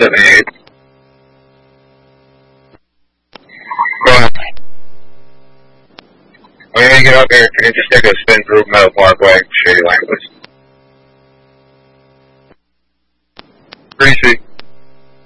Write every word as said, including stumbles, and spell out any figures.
seventy-eight. Go ahead. When you get up here, can you just take a spin through Meadow Parkway, Shady Language? Greasy.